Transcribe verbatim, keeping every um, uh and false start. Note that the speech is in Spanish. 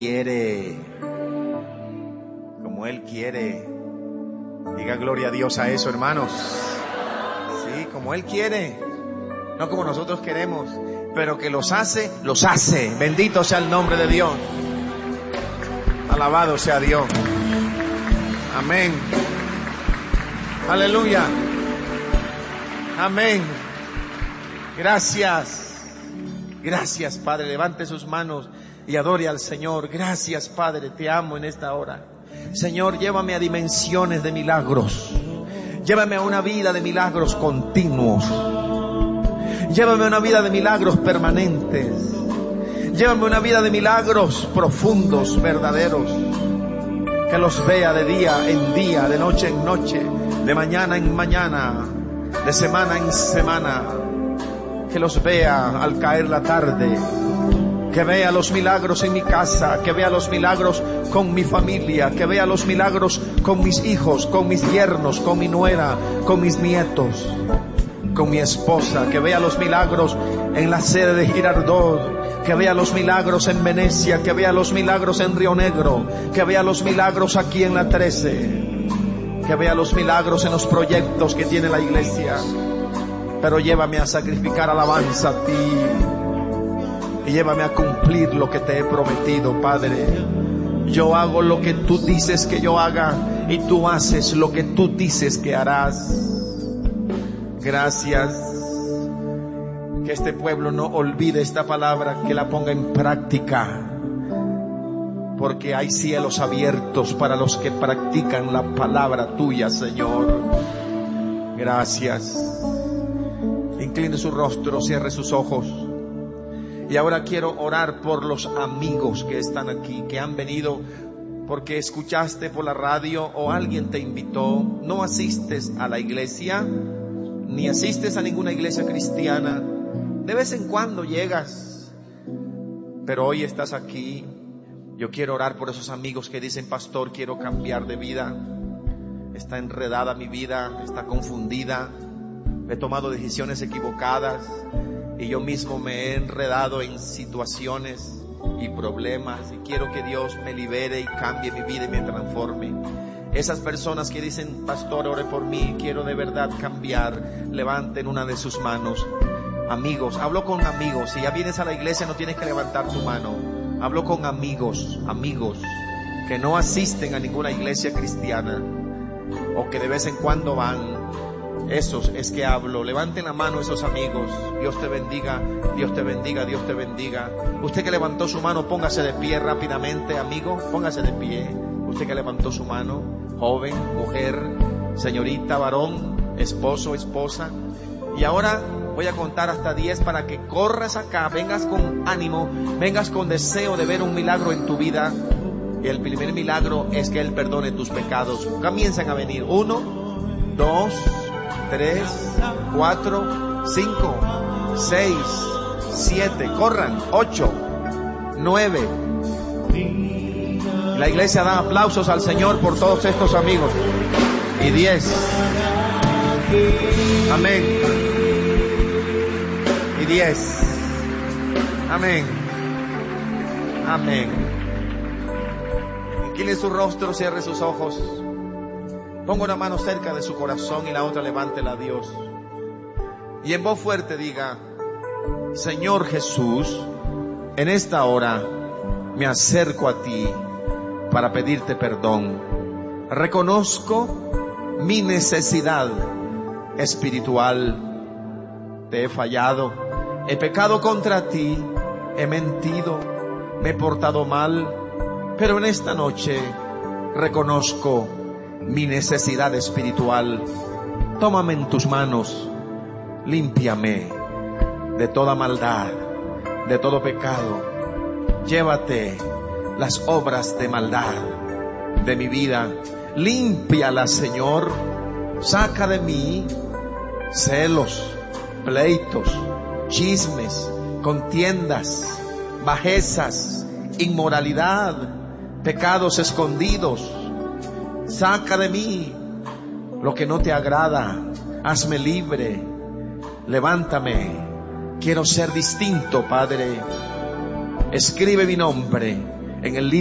quiere, como Él quiere. Diga gloria a Dios a eso, hermanos. Sí, como Él quiere, no como nosotros queremos, pero que los hace, los hace. Bendito sea el nombre de Dios. Alabado sea Dios. Amén. Aleluya. Amén. Gracias. Gracias, Padre. Levante sus manos y adore al Señor. Gracias, Padre. Te amo en esta hora. Señor, llévame a dimensiones de milagros. Llévame a una vida de milagros continuos. Llévame a una vida de milagros permanentes. Llévame a una vida de milagros profundos, verdaderos. Que los vea de día en día, de noche en noche, de mañana en mañana, de semana en semana. Que los vea al caer la tarde. Que vea los milagros en mi casa, que vea los milagros con mi familia, que vea los milagros con mis hijos, con mis yernos, con mi nuera, con mis nietos, con mi esposa, que vea los milagros en la sede de Girardot, que vea los milagros en Venecia, que vea los milagros en Río Negro, que vea los milagros aquí en la trece, que vea los milagros en los proyectos que tiene la iglesia. Pero llévame a sacrificar alabanza a ti. Y llévame a cumplir lo que te he prometido, Padre. Yo hago lo que tú dices que yo haga, y tú haces lo que tú dices que harás. Gracias. Que este pueblo no olvide esta palabra, que la ponga en práctica. Porque hay cielos abiertos para los que practican la palabra tuya, Señor. Gracias. Incline su rostro, cierre sus ojos. Y ahora quiero orar por los amigos que están aquí, que han venido porque escuchaste por la radio o alguien te invitó. No asistes a la iglesia, ni asistes a ninguna iglesia cristiana. De vez en cuando llegas, pero hoy estás aquí. Yo quiero orar por esos amigos que dicen: pastor, quiero cambiar de vida. Está enredada mi vida, está confundida. He tomado decisiones equivocadas. Y yo mismo me he enredado en situaciones y problemas. Y quiero que Dios me libere y cambie mi vida y me transforme. Esas personas que dicen: pastor, ore por mí, quiero de verdad cambiar. Levanten una de sus manos. Amigos, hablo con amigos. Si ya vienes a la iglesia no tienes que levantar tu mano. Hablo con amigos, amigos que no asisten a ninguna iglesia cristiana o que de vez en cuando van. Esos es que hablo. Levanten la mano esos amigos. Dios te bendiga, Dios te bendiga, Dios te bendiga. Usted que levantó su mano, póngase de pie rápidamente, amigo. Póngase de pie. Usted que levantó su mano, joven, mujer, señorita, varón, esposo, esposa. Y ahora voy a contar hasta diez para que corras acá, vengas con ánimo, vengas con deseo de ver un milagro en tu vida. Y el primer milagro es que Él perdone tus pecados. Comienzan a venir. Uno, dos, tres, cuatro, cinco, seis, siete, corran, ocho, nueve. La iglesia da aplausos al Señor por todos estos amigos. Y diez. Amén. Y diez. Amén. Amén. Incline su rostro, cierre sus ojos. Ponga una mano cerca de su corazón y la otra levántela a Dios. Y en voz fuerte diga: Señor Jesús, en esta hora me acerco a ti para pedirte perdón. Reconozco mi necesidad espiritual. Te he fallado, he pecado contra ti, he mentido, me he portado mal, pero en esta noche reconozco mi necesidad espiritual. Tómame en tus manos, límpiame de toda maldad, de todo pecado. Llévate las obras de maldad de mi vida, límpialas, Señor. Saca de mí celos, pleitos, chismes, contiendas, bajezas, inmoralidad, pecados escondidos. Saca de mí lo que no te agrada. Hazme libre. Levántame. Quiero ser distinto, Padre. Escribe mi nombre en el